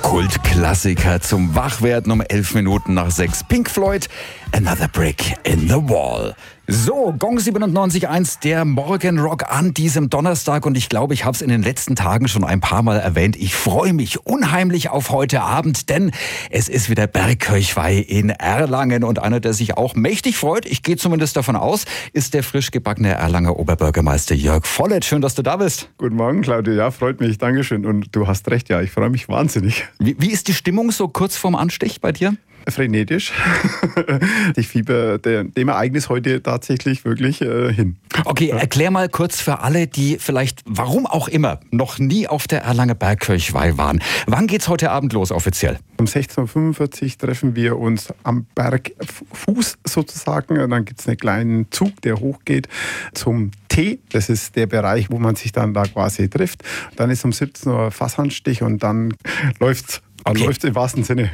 Kultklassiker zum Wachwerden um 11 Minuten nach 6. Pink Floyd, Another Brick in the Wall. So, Gong 97.1, der Morgenrock an diesem Donnerstag. Und ich glaube, ich habe es in den letzten Tagen schon ein paar Mal erwähnt. Ich freue mich unheimlich auf heute Abend, denn es ist wieder Bergkirchweih in Erlangen. Und einer, der sich auch mächtig freut, ich gehe zumindest davon aus, ist der frisch gebackene Erlanger Oberbürgermeister Jörg Vollert. Schön, dass du da bist. Guten Morgen, Claudio. Ja, freut mich. Dankeschön. Und du hast recht, ja, ich freue mich wahnsinnig. Wie ist die Stimmung so kurz vorm Anstich bei dir? Frenetisch. Ich fieber dem Ereignis heute tatsächlich wirklich hin. Okay, erklär mal kurz für alle, die vielleicht, warum auch immer, noch nie auf der Erlanger Bergkirchweih waren. Wann geht's heute Abend los offiziell? Um 16.45 Uhr treffen wir uns am Bergfuß sozusagen. Und dann gibt es einen kleinen Zug, der hochgeht zum T. Das ist der Bereich, wo man sich dann da quasi trifft. Dann ist um 17 Uhr Fassanstich und dann läuft's. Okay. Läuft im wahrsten Sinne.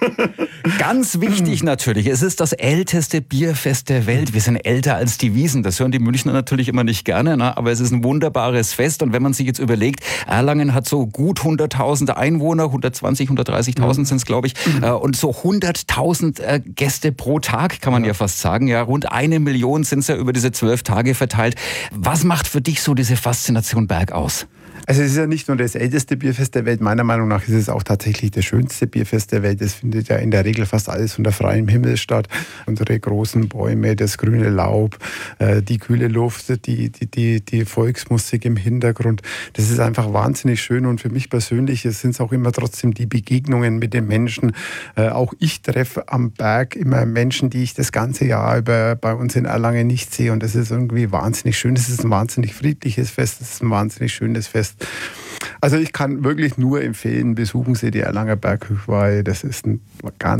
Ganz wichtig natürlich, es ist das älteste Bierfest der Welt. Wir sind älter als die Wiesn. Das hören die Münchner natürlich immer nicht gerne, ne? Aber es ist ein wunderbares Fest. Und wenn man sich jetzt überlegt, Erlangen hat so gut 100.000 Einwohner, 120.000, 130.000 sind es, glaube ich. Und so 100.000 Gäste pro Tag, kann man ja fast sagen. Ja, rund 1 Million sind es ja über diese 12 Tage verteilt. Was macht für dich so diese Faszination Berg aus? Also es ist ja nicht nur das älteste Bierfest der Welt, meiner Meinung nach ist es auch tatsächlich das schönste Bierfest der Welt. Es findet ja in der Regel fast alles unter freiem Himmel statt. Unsere großen Bäume, das grüne Laub, die kühle Luft, die Volksmusik im Hintergrund. Das ist einfach wahnsinnig schön und für mich persönlich sind es auch immer trotzdem die Begegnungen mit den Menschen. Auch ich treffe am Berg immer Menschen, die ich das ganze Jahr über bei uns in Erlangen nicht sehe und das ist irgendwie wahnsinnig schön. Es ist ein wahnsinnig friedliches Fest, es ist ein wahnsinnig schönes Fest. Also ich kann wirklich nur empfehlen, besuchen Sie die Erlanger Bergkirchweih. Das ist ein ganz